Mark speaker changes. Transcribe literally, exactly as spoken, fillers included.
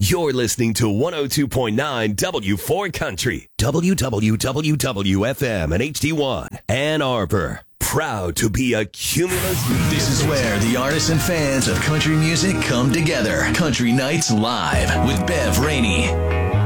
Speaker 1: You're listening to one oh two point nine W four Country, W W W W F M and H D one, Ann Arbor. Proud to be a Cumulus.
Speaker 2: This is where the artists and fans of country music come together. Country Nights Live with Bev Rainey.